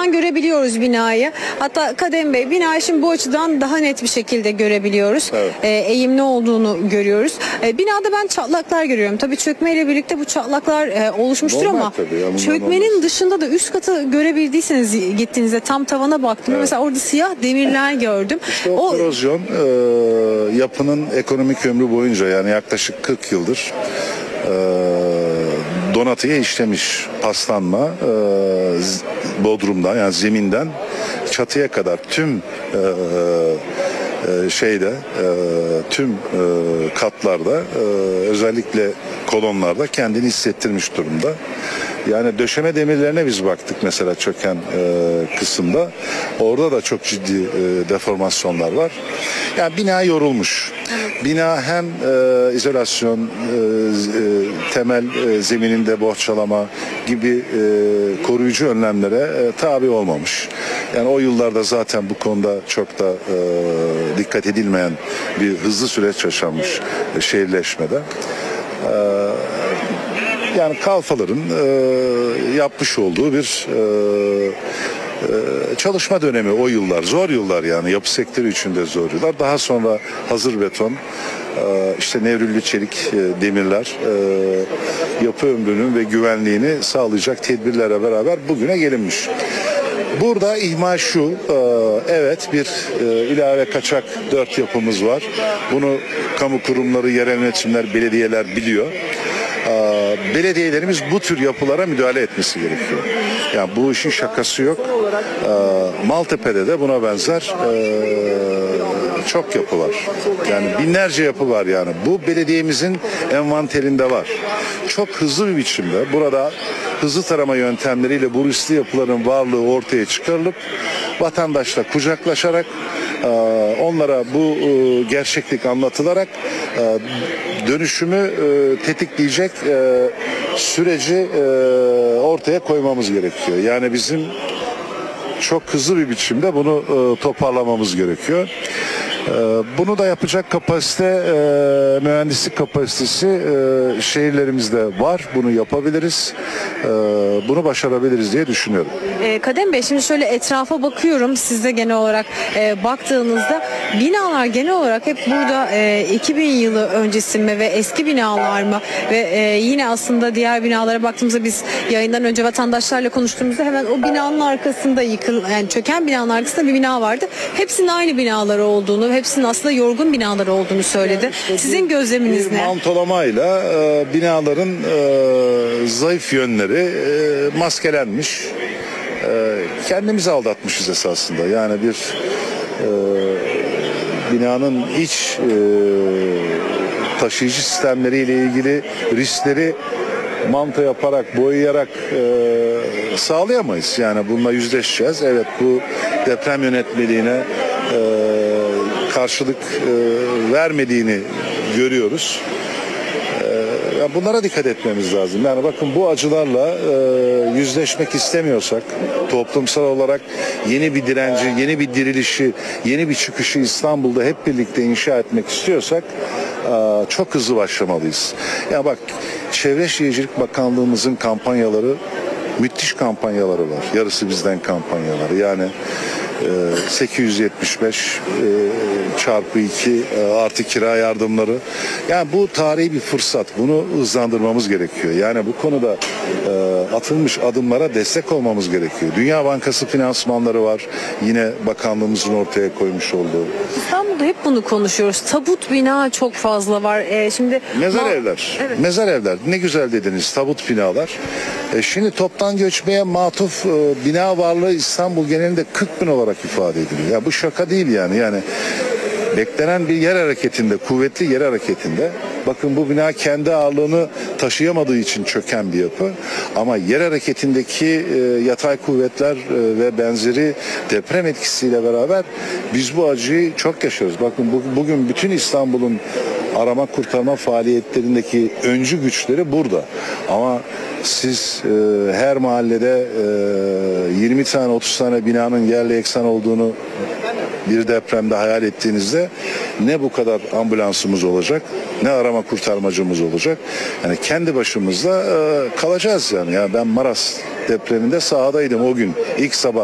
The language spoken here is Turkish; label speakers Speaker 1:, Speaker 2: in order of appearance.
Speaker 1: açıdan görebiliyoruz binayı. Hatta Kadem Bey, binayı şimdi bu açıdan daha net bir şekilde görebiliyoruz.
Speaker 2: Evet.
Speaker 1: Eğimli olduğunu görüyoruz. Binada ben çatlaklar görüyorum. Tabii çökmeyle birlikte bu çatlaklar oluşmuştur
Speaker 2: Normal
Speaker 1: ama
Speaker 2: tabii ya, bunlar
Speaker 1: çökmenin
Speaker 2: normal.
Speaker 1: dışında da üst katı görebildiyseniz gittiğinizde tam tavana baktım.
Speaker 2: Evet.
Speaker 1: Mesela orada siyah demirler gördüm.
Speaker 2: İşte o korozyon yapının ekonomik ömrü boyunca, yani yaklaşık 40 yıldır donatıya işlemiş, paslanma, bodrumdan, yani zeminden çatıya kadar tüm tüm katlarda, özellikle kolonlarda kendini hissettirmiş durumda. Yani döşeme demirlerine biz baktık mesela çöken kısımda. Orada da çok ciddi deformasyonlar var. Yani bina yorulmuş. Bina hem izolasyon, temel zemininde bohçalama gibi koruyucu önlemlere tabi olmamış. Yani o yıllarda zaten bu konuda çok da dikkat edilmeyen bir hızlı süreç yaşanmış şehirleşmede. Yani kalfaların yapmış olduğu bir çalışma dönemi o yıllar. Zor yıllar yani. Yapı sektörü için de zor yıllar. Daha sonra hazır beton, işte nevrilli çelik demirler yapı ömrünün ve güvenliğini sağlayacak tedbirlerle beraber bugüne gelinmiş. Burada ihmal şu, evet bir ilave kaçak 4 yapımız var. Bunu kamu kurumları, yerel yönetimler, belediyeler biliyor. Belediyelerimiz bu tür yapılara müdahale etmesi gerekiyor. Yani bu işin şakası yok. Maltepe'de de buna benzer çok yapı var. Yani binlerce yapı var yani. Bu belediyemizin envanterinde var. Çok hızlı bir biçimde burada hızlı tarama yöntemleriyle bu riskli yapıların varlığı ortaya çıkarılıp vatandaşla kucaklaşarak onlara bu gerçeklik anlatılarak dönüşümü tetikleyecek süreci ortaya koymamız gerekiyor. Yani bizim çok hızlı bir biçimde bunu toparlamamız gerekiyor. Bunu da yapacak kapasite, mühendislik kapasitesi şehirlerimizde var. Bunu yapabiliriz. Bunu başarabiliriz diye düşünüyorum.
Speaker 1: Kadem Bey, şimdi şöyle etrafa bakıyorum. Siz de genel olarak baktığınızda binalar genel olarak hep burada 2000 yılı öncesi mi ve eski binalar mı? Ve yine aslında diğer binalara baktığımızda biz yayından önce vatandaşlarla konuştuğumuzda hemen o binanın arkasında yani çöken binanın arkasında bir bina vardı. Hepsinin aynı binalar olduğunu, hepsinin aslında yorgun binalar olduğunu söyledi.
Speaker 2: İşte
Speaker 1: Sizin gözleminiz
Speaker 2: bir
Speaker 1: ne?
Speaker 2: mantolamayla binaların zayıf yönleri maskelenmiş. Kendimizi aldatmışız esasında. Yani bir binanın iç taşıyıcı sistemleriyle ilgili riskleri manta yaparak, boyayarak sağlayamayız. Yani bununla yüzleşeceğiz. Evet, bu deprem yönetmeliğine karşılık vermediğini görüyoruz. Bunlara dikkat etmemiz lazım. Yani bakın, bu acılarla yüzleşmek istemiyorsak, toplumsal olarak yeni bir direnci, yeni bir dirilişi, yeni bir çıkışı İstanbul'da hep birlikte inşa etmek istiyorsak çok hızlı başlamalıyız. Ya bak, Çevre Şehircilik Bakanlığımızın kampanyaları, müthiş kampanyaları var. Yarısı bizden kampanyaları. Yani 875 çarpı 2 artı kira yardımları. Yani bu tarihi bir fırsat. Bunu hızlandırmamız gerekiyor. Yani bu konuda atılmış adımlara destek olmamız gerekiyor. Dünya Bankası finansmanları var. Yine bakanlığımızın ortaya koymuş olduğu.
Speaker 1: İstanbul'da hep bunu konuşuyoruz. Tabut bina çok fazla var. Şimdi
Speaker 2: mezar evler.
Speaker 1: Evet.
Speaker 2: Mezar evler. Ne güzel dediniz. Tabut binalar. Şimdi toptan göçmeye matuf bina varlığı İstanbul genelinde 40 bin olarak ifade ediliyor. Ya bu şaka değil yani. Yani beklenen bir yer hareketinde, kuvvetli yer hareketinde, bakın bu bina kendi ağırlığını taşıyamadığı için çöken bir yapı, ama yer hareketindeki yatay kuvvetler ve benzeri deprem etkisiyle beraber biz bu acıyı çok yaşıyoruz. Bakın bugün bütün İstanbul'un arama kurtarma faaliyetlerindeki öncü güçleri burada, ama siz her mahallede 20 tane 30 tane binanın yerle yeksan olduğunu bir depremde hayal ettiğinizde ne bu kadar ambulansımız olacak, ne arama kurtarmacımız olacak. Yani kendi başımızda kalacağız yani. Ya ben Maras depreminde sahadaydım o gün ilk sabah.